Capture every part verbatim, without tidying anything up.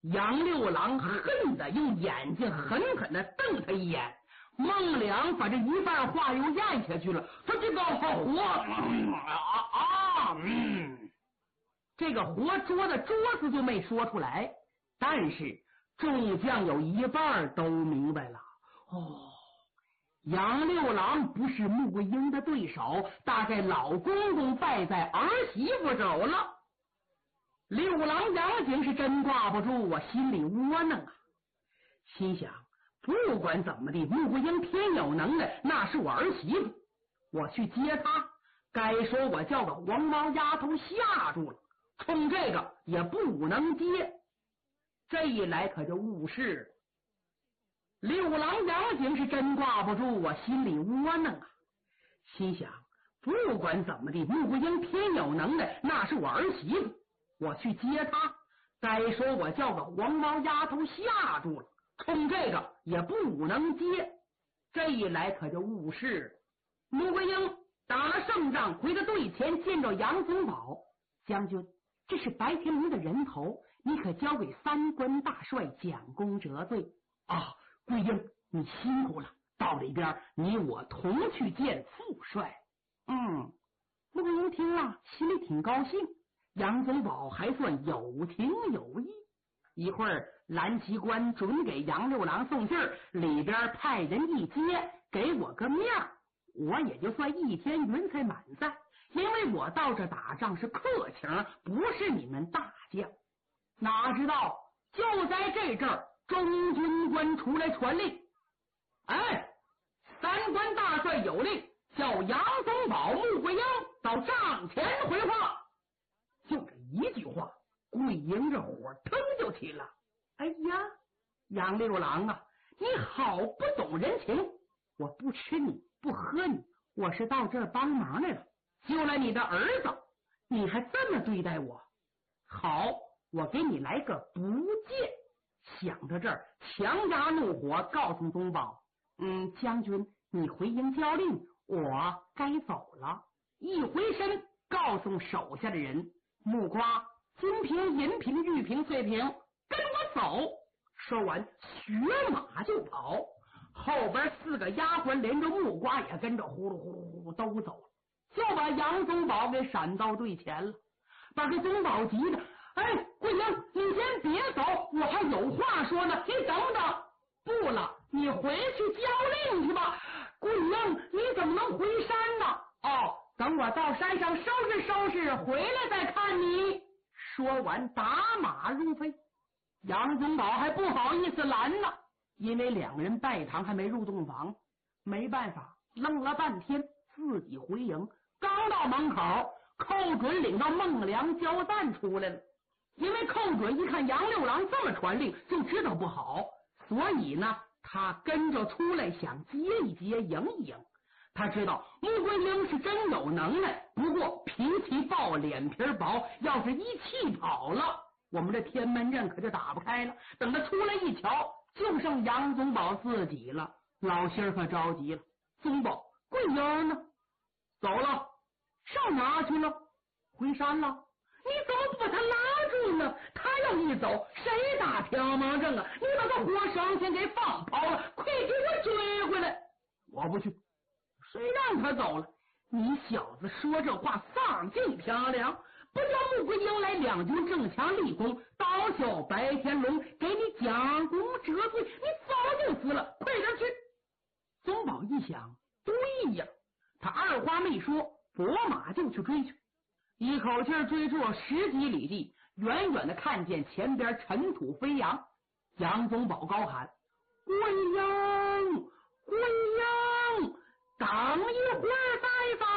杨六郎恨得用眼睛狠狠的瞪他一眼，孟良把这一半话又咽下去了，说这个活、嗯、啊啊嗯，这个活捉的桌子就没说出来，但是众将有一半都明白了。哦，杨六郎不是穆桂英的对手，大概老公公败在儿媳妇手了。六郎杨景是真挂不住啊，心里窝囊啊，心想不管怎么的，穆桂英天有能耐，那是我儿媳妇，我去接她，该说我叫个黄毛丫头吓住了，冲这个也不能接，这一来可就误事了。六郎杨景是真挂不住啊，心里窝囊啊，心想不管怎么的，穆桂英天有能耐，那是我儿媳妇，我去接她，该说我叫个黄毛丫头吓住了，冲这个也不能接，这一来可就误事了。穆桂英打了胜仗，回到队前见着杨宗保，将军，这是白天龙的人头，你可交给三关大帅蒋公折罪啊。桂英，你辛苦了，到里边你我同去见副帅。嗯，穆桂英听了心里挺高兴，杨宗保还算有情有义。一会儿蓝旗官准给杨六郎送信儿，里边派人一接，给我个面儿，我也就算一天云彩满载，因为我到这打仗是客情，不是你们大将。哪知道就在这阵儿，中军官出来传令，哎，三关大帅有令，叫杨宗保、穆桂英到帐前回话。就这一句话，桂英这火腾就起了。哎呀，杨六郎啊，你好不懂人情，我不吃你不喝你，我是到这儿帮忙来了，救了你的儿子，你还这么对待我？好，我给你来个不见。想到这儿，强压怒火，告诉宗保，嗯，将军你回营交令，我该走了。一回身告诉手下的人，木瓜、金瓶、银瓶、玉瓶、碎瓶，跟我走。说完学马就跑，后边四个丫鬟连着木瓜也跟着呼噜呼噜呼噜都走了，就把杨宗保给闪到队前了，把这宗保急的，哎，桂英，你先别走，我还有话说呢，你等等。不了，你回去交令去吧。桂英，你怎么能回山呢？哦，等我到山上收拾收拾，回来再看你。说完打马入飞。杨宗保还不好意思拦呢，因为两个人拜堂还没入洞房，没办法，愣了半天，自己回营。刚到门口，寇准领到孟良交赞出来了。因为寇准一看杨六郎这么传令，就知道不好，所以呢，他跟着出来想接一接，迎一迎。他知道穆桂英是真有能耐，不过脾气暴，脸皮薄，要是一气跑了，我们这天门阵可就打不开了。等他出来一瞧，就剩杨宗保自己了，老心儿可着急了。宗保，桂英呢？走了。上哪去了？回山了。你怎么不把他拉住呢？他要一走，谁打条盲阵啊？你把他活生先给放跑了，快给我追回来！我不去。谁让他走了？你小子说这话丧尽漂亮，不叫穆桂英来两军正强立功，倒叫白天龙给你蒋公折罪，你早就死了，快点去！宗保一想，对呀，他二话没说，拨马就去追去。一口气追出了十几里地，远远的看见前边尘土飞扬。杨宗保高喊：桂英，桂英，等一会儿再走。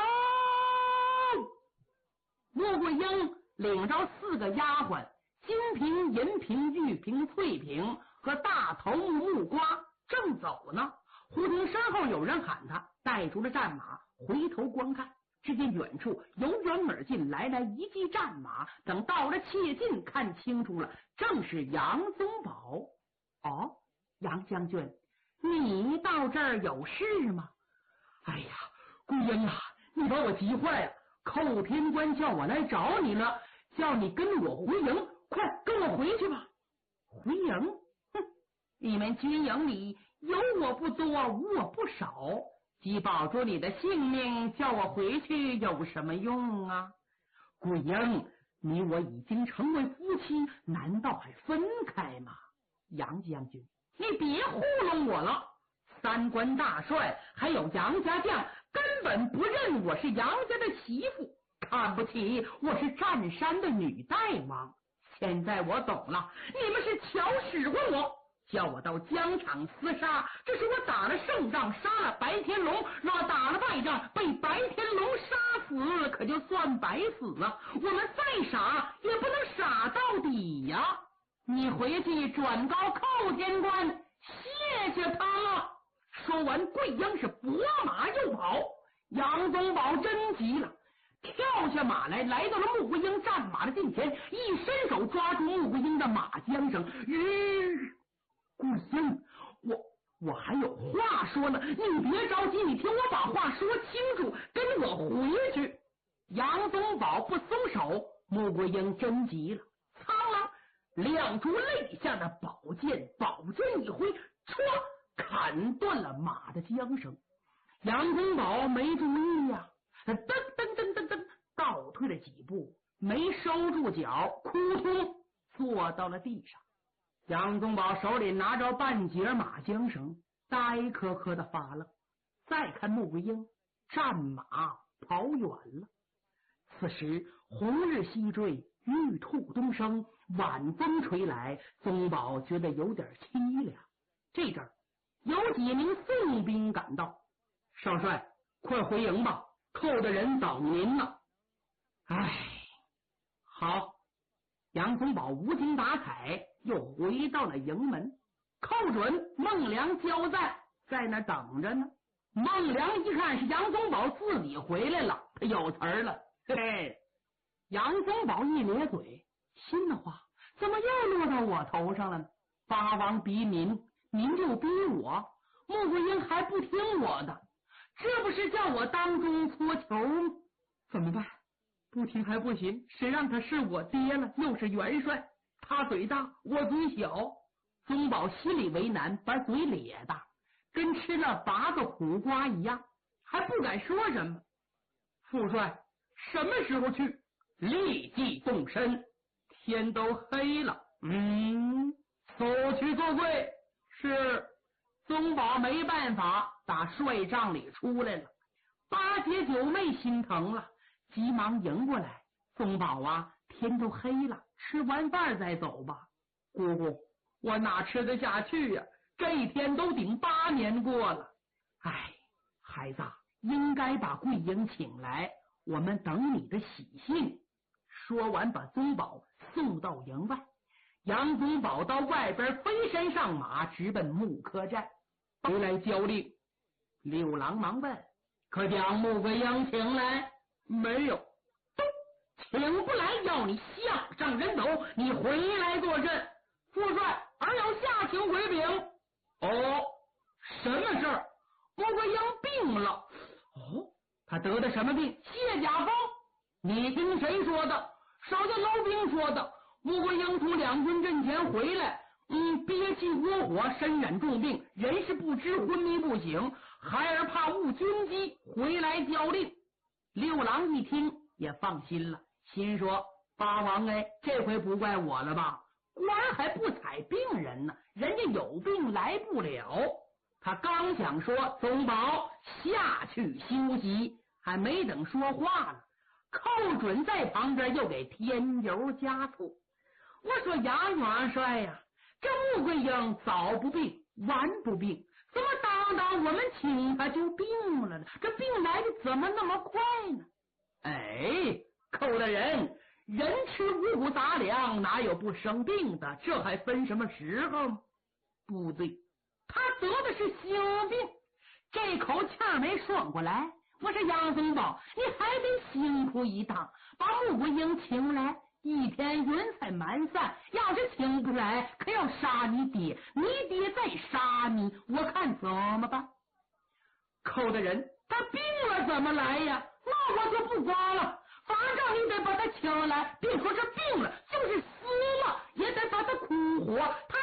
穆桂英领着四个丫鬟，金瓶、银瓶、玉瓶、翠瓶和大头目木瓜正走呢，忽听身后有人喊他，带出了战马，回头观看，只见远处由远而近来了一骑战马，等到了切近，看清楚了，正是杨宗保。哦，杨将军，你到这儿有事吗？哎呀，桂英啊，你把我急坏了，寇天官叫我来找你了，叫你跟我回营，快跟我回去吧。 省。哼，你们军营里有我不多，无我不少，既保住你的性命，叫我回去有什么用啊？桂英，你我已经成为夫妻，难道还分开吗？杨将军，你别糊弄我了。三关大帅还有杨家将根本不认我是杨家的媳妇，看不起我是占山的女大王。现在我懂了，你们是巧使唤我，叫我到疆场厮杀，这是我打了胜仗，杀了白天龙，若打了败仗，被白天龙杀死，可就算白死了。我们再傻也不能傻到底呀！你回去转告寇天官，谢谢他了。说完，桂英是拨马又跑。杨宗保真急了，跳下马来，来到了穆桂英战马的近前，一伸手抓住穆桂英的马缰绳。吁，桂英，我我还有话说呢，你别着急，你听我把话说清楚，跟我回去。杨宗保不松手，穆桂英真急了，苍狼亮出肋下的宝剑，宝剑一挥，唰，砍断了马的缰绳。杨宗保没注意呀、啊，噔噔噔噔噔倒退了几步，没收住脚，扑通坐到了地上。杨宗保手里拿着半截马缰绳，呆磕磕的发愣。再看穆桂英，战马跑远了。此时红日西坠，玉兔东升，晚风吹来，宗保觉得有点凄凉。这阵儿有几名宋兵赶到，少帅，快回营吧，寇的人等您呢。唉，好。杨宗保无精打采，又回到了营门。寇准、孟良交在在那等着呢。孟良一看是杨宗保自己回来了，他有词儿了，嘿嘿。杨宗保一咧嘴，心的话怎么又落到我头上了呢？八王逼民，您就逼我，穆桂英还不听我的，这不是叫我当中搓球吗？怎么办？不听还不行，谁让他是我爹了，又是元帅，他嘴大，我嘴小。宗保心里为难，把嘴咧大，跟吃了八个苦瓜一样，还不敢说什么。副帅，什么时候去？立即动身。天都黑了，嗯，速去做贵。是。宗保没办法，打帅帐里出来了。八姐九妹心疼了，急忙迎过来。宗保啊，天都黑了，吃完饭再走吧。姑姑，我哪吃得下去呀、啊？这一天都顶八年过了。哎，孩子，应该把桂英请来，我们等你的喜信。说完，把宗保送到营外。杨宗保到外边飞身上马，直奔木柯寨。回来交令。六郎忙问：可将穆桂英请来？没有。请不来，要你项上人头，你回来作甚？副帅，儿要下情回禀。哦，什么事儿？穆桂英病了。哦，他得的什么病？泄甲风。你听谁说的？少将老兵说的。穆桂英从两军阵前回来，嗯，憋气窝火，身染重病，人是不知，昏迷不醒，孩儿怕误军机，回来交令。六郎一听也放心了，心说：八王哎，这回不怪我了吧？官还不采病人呢，人家有病来不了。他刚想说宗保下去休息，还没等说话呢，寇准在旁边又给添油加醋。我说杨元帅呀、啊，这穆桂英早不病晚不病，怎么当当我们请他就病了呢？这病来的怎么那么快呢？哎，寇大人，人吃五谷杂粮，哪有不生病的？这还分什么时候吗？不对，他得的是心病，这口气儿没爽过来。我说杨宗保，你还得辛苦一趟，把穆桂英请来，一天云彩满散。要是请不来，可要杀你爹，你爹再杀你，我看怎么办？寇大人，他病了怎么来呀？那我就不管了，反正你得把他请来，别说是病了，就是死了也得把他苦活。他